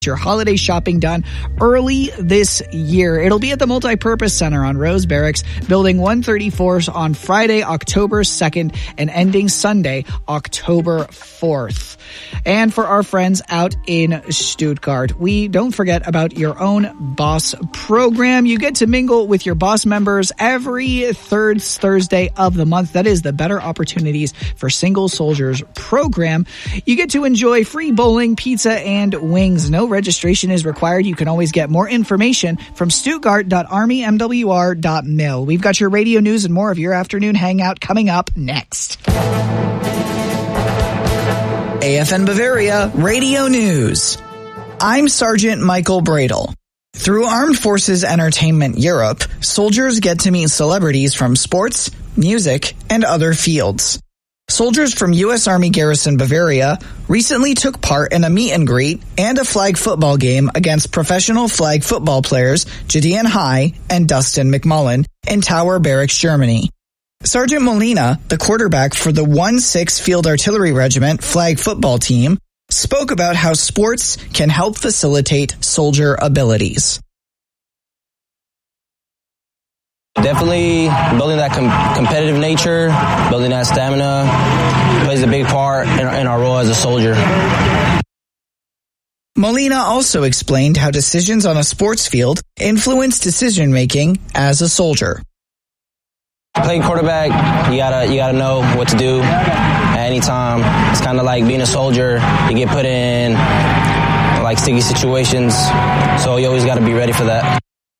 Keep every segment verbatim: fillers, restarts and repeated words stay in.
your holiday shopping done early this year. It'll be at the Multipurpose Center on Rose Barracks, Building one thirty-four on Friday, October second, and ending Sunday, October fourth. And for our friends out in Stuttgart, we don't forget about your own Boss program. You get to mingle with your Boss members every third Thursday of the month. That is the Better Opportunities for Single Soldiers program. You get to enjoy free bowling, pizza, and wings. No registration is required. You can always get more information from stuttgart dot army m w r dot mil. We've got your radio news and more of your afternoon hangout coming up next. A F N Bavaria Radio News. I'm Sergeant Michael Bradle. Through Armed Forces Entertainment Europe, soldiers get to meet celebrities from sports, music, and other fields. Soldiers from U S Army Garrison Bavaria recently took part in a meet and greet and a flag football game against professional flag football players Gideon High and Dustin McMullen in Tower Barracks, Germany. Sergeant Molina, the quarterback for the one six Field Artillery Regiment flag football team, spoke about how sports can help facilitate soldier abilities. Definitely building that com- competitive nature, building that stamina plays a big part in, in our role as a soldier. Molina also explained how decisions on a sports field influence decision-making as a soldier. Playing quarterback, you gotta you gotta know what to do at any time. It's kind of like being a soldier. You get put in like sticky situations, so you always got to be ready for that.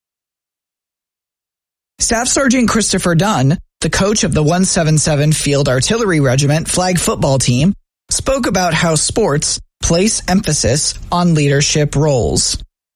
Staff Sergeant Christopher Dunn, the coach of the one seventy-seven Field Artillery Regiment flag football team, spoke about how sports place emphasis on leadership roles.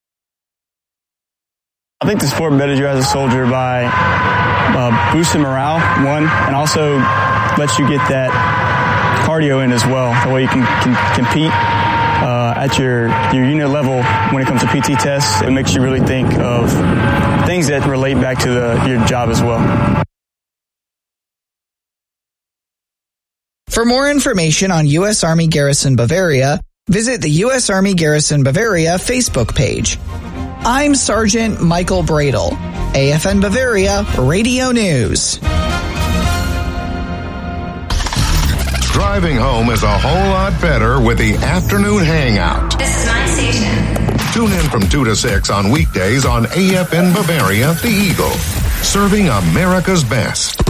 I think the sport betters you as a soldier by uh, boosting morale, one, and also lets you get that cardio in as well. The way you can, can compete uh, at your, your unit level when it comes to P T tests. It makes you really think of things that relate back to the, your job as well. For more information on U S Army Garrison Bavaria, visit the U S Army Garrison Bavaria Facebook page. I'm Sergeant Michael Bradle, A F N Bavaria Radio News. Driving home is a whole lot better with the Afternoon Hangout. This is my station. Tune in from two to six on weekdays on A F N Bavaria, The Eagle, serving America's best.